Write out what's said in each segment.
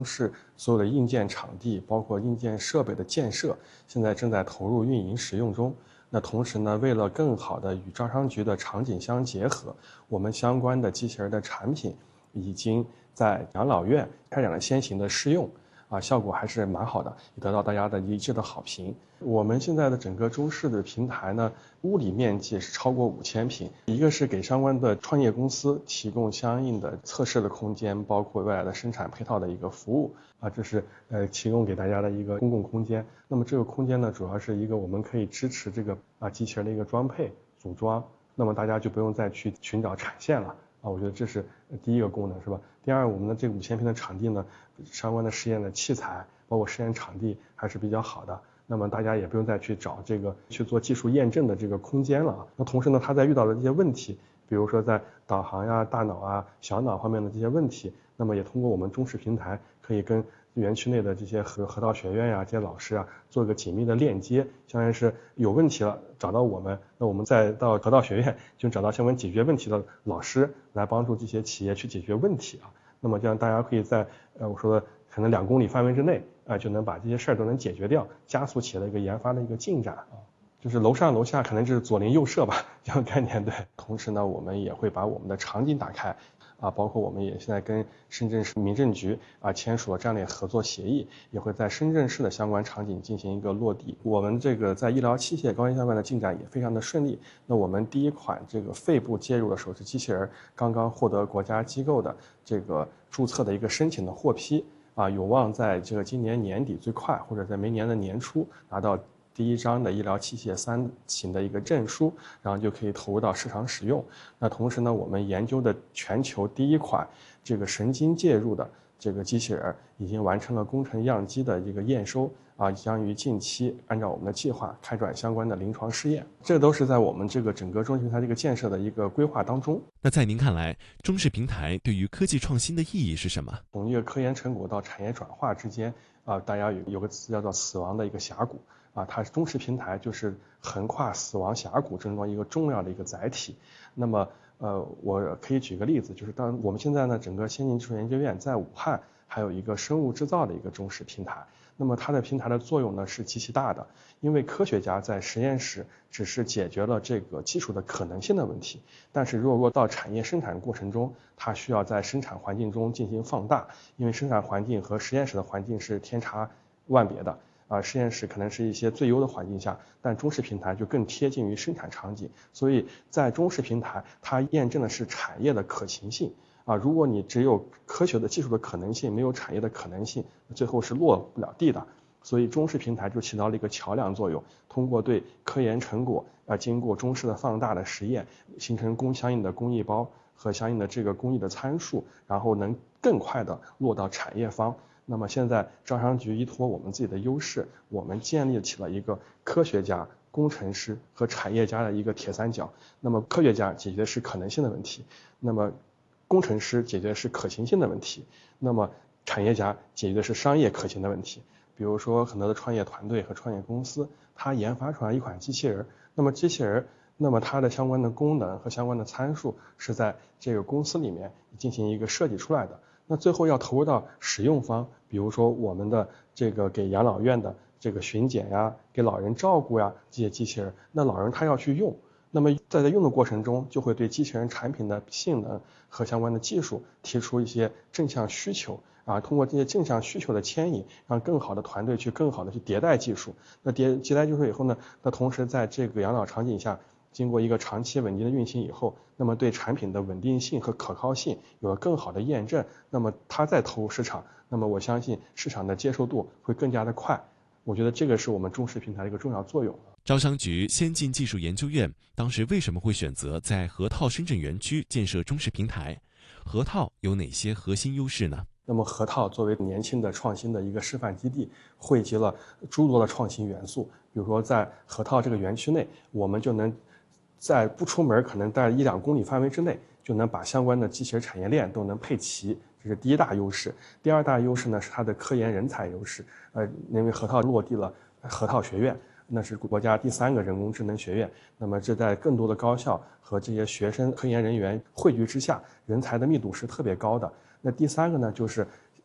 是所有的硬件场地，包括硬件设备的建设，现在正在投入运营使用中。那同时呢，为了更好的与招商局的场景相结合，我们相关的机器人的产品已经在养老院开展了先行的试用，效果还是蛮好的，也得到大家的一致的好评。我们现在的整个中视的平台呢，物理面积是超过5000平，一个是给相关的创业公司提供相应的测试的空间，包括未来的生产配套的一个服务这是提供给大家的一个公共空间。那么这个空间呢，主要是一个我们可以支持这个机器人的一个装配组装，那么大家就不用再去寻找产线了我觉得这是第一个功能，是吧？第二，我们的这个5000平的场地呢，相关的实验的器材，包括实验场地还是比较好的。那么大家也不用再去找这个去做技术验证的这个空间了那同时呢，他在遇到的这些问题，比如说在导航呀、大脑小脑方面的这些问题，那么也通过我们中视平台，可以跟园区内的这些河道学院呀、这些老师做一个紧密的链接，相当于是有问题了找到我们，那我们再到河道学院就找到相关解决问题的老师来帮助这些企业去解决问题那么这样大家可以在我说的可能2公里范围之内就能把这些事儿都能解决掉，加速企业的一个研发的一个进展就是楼上楼下可能就是左邻右舍吧，这样概念对。同时呢，我们也会把我们的场景打开包括我们也现在跟深圳市民政局签署了战略合作协议，也会在深圳市的相关场景进行一个落地。我们这个在医疗器械高新相关的进展也非常的顺利。那我们第一款这个肺部介入的手持机器人刚刚获得国家机构的这个注册的一个申请的获批有望在这个今年年底最快，或者在明年的年初拿到第一张的医疗器械3型的一个证书，然后就可以投入到市场使用。那同时呢，我们研究的全球第一款这个神经介入的这个机器人已经完成了工程样机的一个验收将于近期按照我们的计划开展相关的临床试验。这都是在我们这个整个中视平台这个建设的一个规划当中。 那在您看来，中视平台对于科技创新的意义是什么？ 从一个科研成果到产业转化之间大家有个词叫做死亡的一个峡谷它中视平台就是横跨死亡峡谷这种一个重要的一个载体。那么我可以举个例子，就是当我们现在呢，整个先进技术研究院在武汉还有一个生物制造的一个中视平台。那么它的平台的作用呢是极其大的，因为科学家在实验室只是解决了这个技术的可能性的问题，但是如果到产业生产过程中，它需要在生产环境中进行放大，因为生产环境和实验室的环境是天差万别的实验室可能是一些最优的环境下，但中视平台就更贴近于生产场景，所以在中视平台它验证的是产业的可行性如果你只有科学的技术的可能性，没有产业的可能性，最后是落不了地的。所以中视平台就起到了一个桥梁作用，通过对科研成果经过中视的放大的实验，形成相应的工艺包和相应的这个工艺的参数，然后能更快的落到产业方。那么现在招商局依托我们自己的优势，我们建立起了一个科学家、工程师和产业家的一个铁三角。那么科学家解决的是可能性的问题，那么工程师解决的是可行性的问题，那么产业家解决的是商业可行的问题。比如说很多的创业团队和创业公司，它研发出来一款机器人，那么机器人它的相关的功能和相关的参数是在这个公司里面进行一个设计出来的，那最后要投入到使用方，比如说我们的这个给养老院的这个巡检给老人照顾这些机器人，那老人他要去用，那么在用的过程中，就会对机器人产品的性能和相关的技术提出一些正向需求通过这些正向需求的牵引，让更好的团队去更好的去迭代技术。那迭代技术以后呢，那同时在这个养老场景下，经过一个长期稳定的运行以后，那么对产品的稳定性和可靠性有了更好的验证，那么它再投入市场，那么我相信市场的接受度会更加的快。我觉得这个是我们中视平台的一个重要作用。 招商局先进技术研究院当时为什么会选择在河套深圳园区建设中视平台？河套有哪些核心优势呢？ 那么河套作为年轻的创新的一个示范基地，汇集了诸多的创新元素。比如说在河套这个园区内，我们就能在不出门可能在1-2公里范围之内，就能把相关的机器人产业链都能配齐，这是第一大优势。第二大优势呢是它的科研人才优势。因为河套落地了河套学院，那是国家第3个人工智能学院。那么这在更多的高校和这些学生、科研人员汇聚之下，人才的密度是特别高的。那第3个呢，就是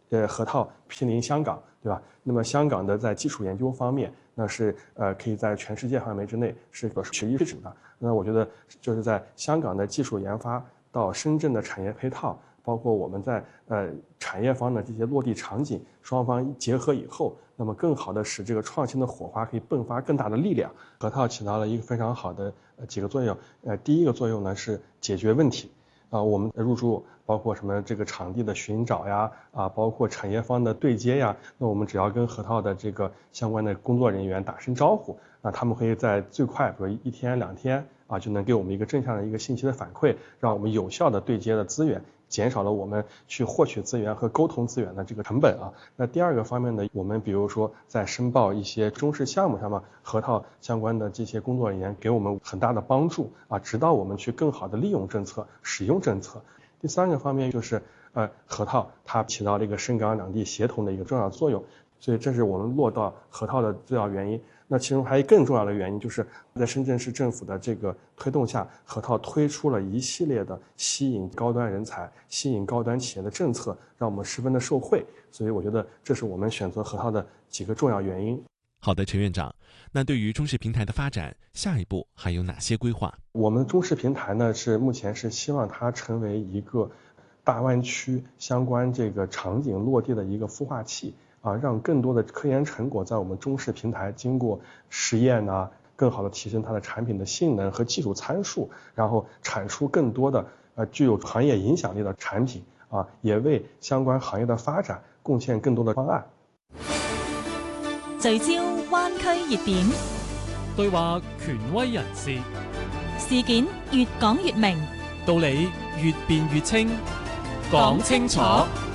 河套毗邻香港，对吧？那么香港的在基础研究方面，那是可以在全世界范围之内是个首屈一指的。那我觉得就是在香港的技术研发到深圳的产业配套，包括我们在产业方的这些落地场景，双方结合以后，那么更好的使这个创新的火花可以迸发更大的力量。河套起到了一个非常好的几个作用。第一个作用呢是解决问题。我们入驻包括什么这个场地的寻找呀，包括产业方的对接呀，那我们只要跟河套的这个相关的工作人员打声招呼，他们可以在最快比如1天2天就能给我们一个正向的一个信息的反馈，让我们有效的对接的资源，减少了我们去获取资源和沟通资源的这个成本。那第二个方面呢，我们比如说在申报一些中试项目上面，河套相关的这些工作人员给我们很大的帮助指导我们去更好的利用政策、使用政策。第三个方面就是河套它起到了一个深港两地协同的一个重要作用，所以这是我们落到河套的重要原因。那其中还有更重要的原因，就是在深圳市政府的这个推动下，河套推出了一系列的吸引高端人才、吸引高端企业的政策，让我们十分的受惠。所以我觉得这是我们选择河套的几个重要原因。 好的，陈院长，那对于中视平台的发展，下一步还有哪些规划？ 我们中视平台呢，目前是希望它成为一个大湾区相关这个场景落地的一个孵化器。让更多的科研成果在我们中视平台经过实验更好的提升它的产品的性能和技术参数，然后产出更多的具有行業影響力的產品也為相關行業的發展貢獻更多的方案。 聚焦灣區熱點， 對話權威人士， 事件越講越明， 道理越辯越清，講清楚。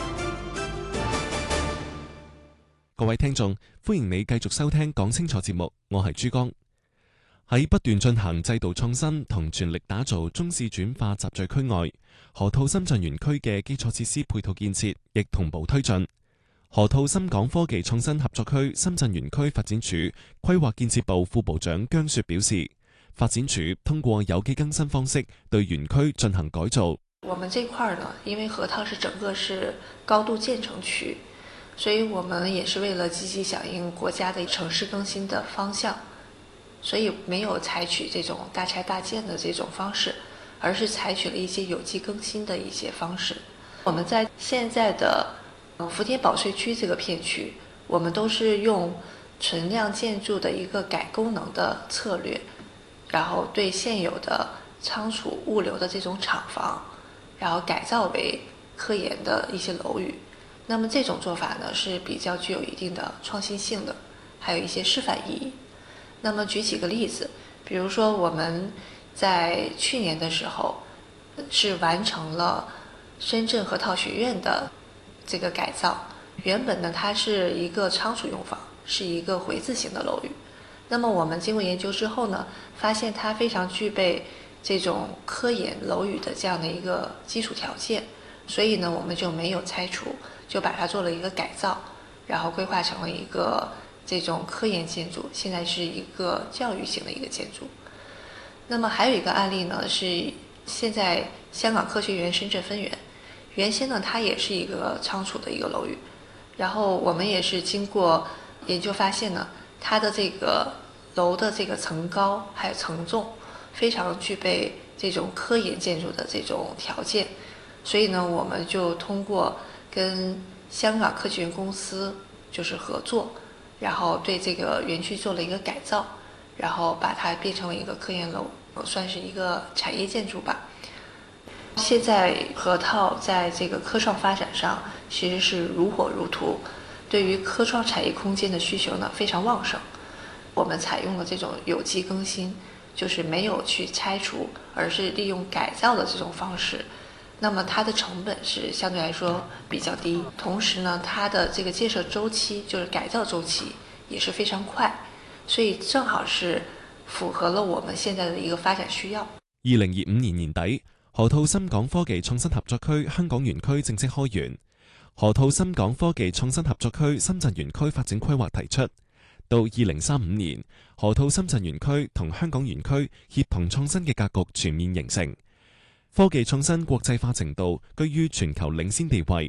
各位聽眾，歡迎你繼續收聽講清楚節目，我係朱江。喺不斷進行制度創新同全力打造中試轉化集聚區外，河套深圳園區嘅基礎設施配套建設亦同步推進。河套深港科技創新合作區深圳園區發展處規劃建設部副部長姜雪表示，發展處通過有機更新方式對園區進行改造。 我們這塊呢，因為河套是整個是高度建成區，所以我們也是為了積極響應國家的城市更新的方向，所以沒有採取這種大拆大建的這種方式，而是採取了一些有機更新的一些方式。我們在現在的福田保稅區這個片區，我們都是用存量建築的一個改功能的策略，然後對現有的倉儲物流的這種廠房，然後改造為科研的一些樓宇。那麼這種做法呢，是比較具有一定的創新性的，還有一些示範意義。那麼舉幾個例子，比如說我們在去年的時候是完成了深圳河套學院的這個改造。原本呢，它是一個倉儲用房，是一個回字形的樓宇。那麼我們經過研究之後呢，發現它非常具備這種科研樓宇的這樣的一個基礎條件，所以呢，我們就沒有拆除，就把它做了一個改造，然後規劃成了一個這種科研建築，現在是一個教育型的一個建築。那麼還有一個案例呢，是現在香港科學園深圳分園，原先呢它也是一個倉儲的一個樓宇，然後我們也是經過研究發現呢，它的這個樓的這個層高還有層重非常具備這種科研建築的這種條件，所以呢，我們就通過跟香港科學園公司就是合作，然後對這個園區做了一個改造，然後把它變成了一個科研樓，算是一個產業建築吧。現在河套在這個科創發展上其實是如火如荼，對於科創產業空間的需求呢非常旺盛。我們採用了這種有機更新，就是沒有去拆除，而是利用改造的這種方式。那麼它的成本是相對來說比較低，同時呢，它的這個建設週期就是改造週期也是非常快，所以正好是符合了我們現在的一個發展需要。 2025年年底，河套深港科技創新合作區香港園區正式開園。河套深港科技創新合作區深圳園區發展規劃提出，到2035年，河套深圳園區同香港園區協同創新嘅格局全面形成。科技創新國際化程度居於全球領先地位，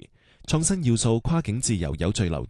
創新要素跨境自由有序流